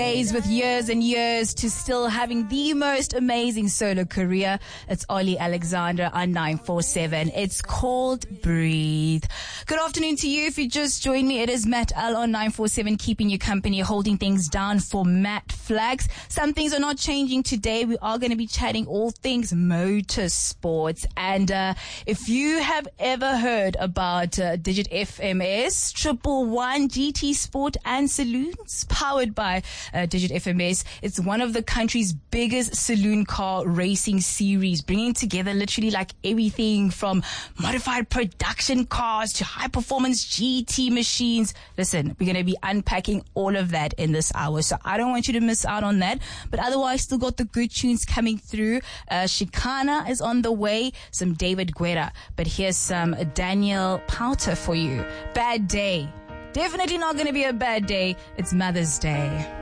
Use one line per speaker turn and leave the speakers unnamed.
Days with years and years to still having the most amazing solo career. It's Ollie Alexander on 947. It's called Breathe. Good afternoon to you. If you just joined me, it is Matt L on 947, keeping you company, holding things down for Matt Flags. Some things are not changing today. We are going to be chatting all things motorsports. And if you have ever heard about Digit FMS, 111 GT Sport and Saloons, powered by Digit FMS. It's one of the country's biggest saloon car racing series, bringing together literally like everything from modified production cars to high performance GT machines. Listen, we're going to be unpacking all of that in this hour, so I don't want you to miss out on that. But otherwise, still got the good tunes coming through. Chicana is on the way, some David Guetta, but here's some Daniel Powter for you. Bad Day. Definitely not going to be a bad day. It's Mother's Day.